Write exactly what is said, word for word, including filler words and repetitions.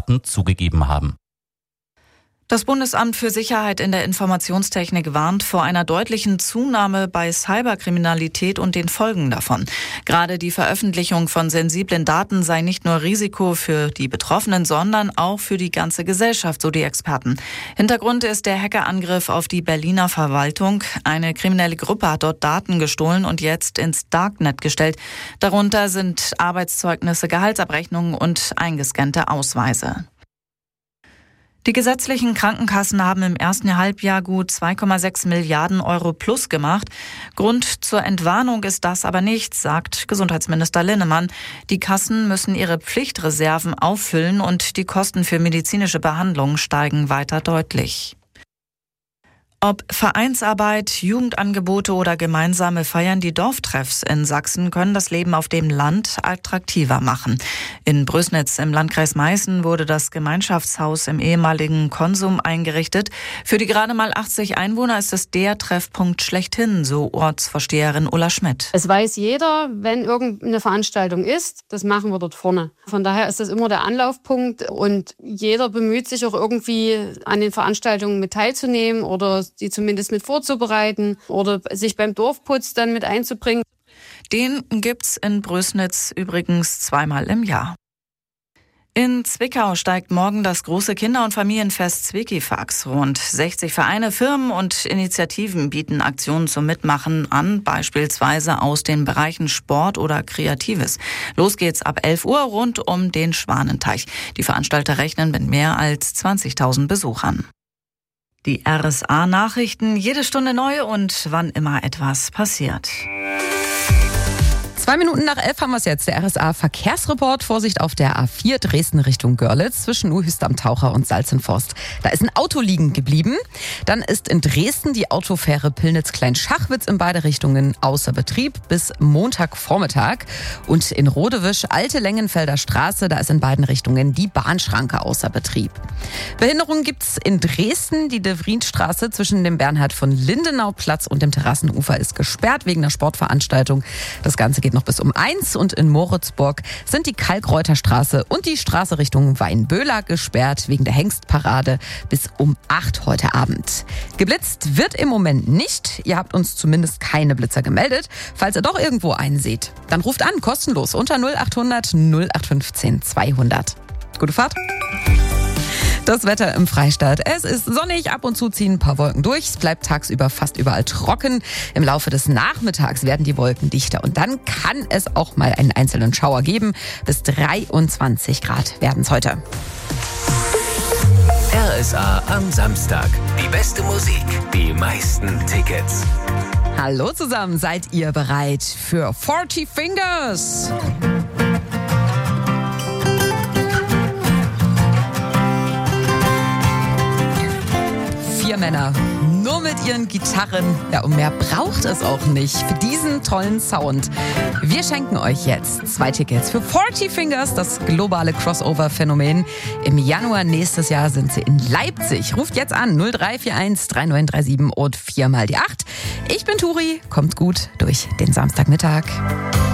Daten zugegeben haben. Das Bundesamt für Sicherheit in der Informationstechnik warnt vor einer deutlichen Zunahme bei Cyberkriminalität und den Folgen davon. Gerade die Veröffentlichung von sensiblen Daten sei nicht nur Risiko für die Betroffenen, sondern auch für die ganze Gesellschaft, so die Experten. Hintergrund ist der Hackerangriff auf die Berliner Verwaltung. Eine kriminelle Gruppe hat dort Daten gestohlen und jetzt ins Darknet gestellt. Darunter sind Arbeitszeugnisse, Gehaltsabrechnungen und eingescannte Ausweise. Die gesetzlichen Krankenkassen haben im ersten Halbjahr gut zwei Komma sechs Milliarden Euro plus gemacht. Grund zur Entwarnung ist das aber nicht, sagt Gesundheitsminister Linnemann. Die Kassen müssen ihre Pflichtreserven auffüllen und die Kosten für medizinische Behandlungen steigen weiter deutlich. Ob Vereinsarbeit, Jugendangebote oder gemeinsame Feiern, die Dorftreffs in Sachsen können das Leben auf dem Land attraktiver machen. In Brösnitz im Landkreis Meißen wurde das Gemeinschaftshaus im ehemaligen Konsum eingerichtet. Für die gerade mal achtzig Einwohner ist es der Treffpunkt schlechthin, so Ortsvorsteherin Ulla Schmidt. Es weiß jeder, wenn irgendeine Veranstaltung ist, das machen wir dort vorne. Von daher ist das immer der Anlaufpunkt und jeder bemüht sich auch irgendwie an den Veranstaltungen mit teilzunehmen oder die zumindest mit vorzubereiten oder sich beim Dorfputz dann mit einzubringen. Den gibt's in Brösnitz übrigens zweimal im Jahr. In Zwickau steigt morgen das große Kinder- und Familienfest Zwickifax. Rund sechzig Vereine, Firmen und Initiativen bieten Aktionen zum Mitmachen an, beispielsweise aus den Bereichen Sport oder Kreatives. Los geht's ab elf Uhr rund um den Schwanenteich. Die Veranstalter rechnen mit mehr als zwanzigtausend Besuchern. Die R S A-Nachrichten, jede Stunde neu und wann immer etwas passiert. Zwei Minuten nach elf haben wir es jetzt. Der R S A-Verkehrsreport. Vorsicht auf der A vier Dresden Richtung Görlitz zwischen Uhüst am Taucher und Salzenforst. Da ist ein Auto liegen geblieben. Dann ist in Dresden die Autofähre Pillnitz-Kleinschachwitz in beide Richtungen außer Betrieb bis Montagvormittag. Und in Rodewisch, Alte Lengenfelder Straße, da ist in beiden Richtungen die Bahnschranke außer Betrieb. Behinderungen gibt's in Dresden. Die De-Vriend-Straße zwischen dem Bernhard von Lindenau-Platz und dem Terrassenufer ist gesperrt wegen einer Sportveranstaltung. Das Ganze geht noch bis um eins und in Moritzburg sind die Kalkreuterstraße und die Straße Richtung Weinböhler gesperrt wegen der Hengstparade bis um acht heute Abend. Geblitzt wird im Moment nicht. Ihr habt uns zumindest keine Blitzer gemeldet. Falls ihr doch irgendwo einen seht, dann ruft an, kostenlos unter null acht hundert null acht fünfzehn zweihundert. Gute Fahrt! Das Wetter im Freistaat. Es ist sonnig, ab und zu ziehen ein paar Wolken durch. Es bleibt tagsüber fast überall trocken. Im Laufe des Nachmittags werden die Wolken dichter und dann kann es auch mal einen einzelnen Schauer geben. Bis dreiundzwanzig Grad werden es heute. R S A am Samstag. Die beste Musik, die meisten Tickets. Hallo zusammen, seid ihr bereit für Forty Fingers? Vier Männer, nur mit ihren Gitarren. Ja, und mehr braucht es auch nicht für diesen tollen Sound. Wir schenken euch jetzt zwei Tickets für Forty Fingers, das globale Crossover-Phänomen. Im Januar nächstes Jahr sind sie in Leipzig. Ruft jetzt an null drei vier eins drei neun drei sieben und vier mal die acht. Ich bin Turi, kommt gut durch den Samstagmittag.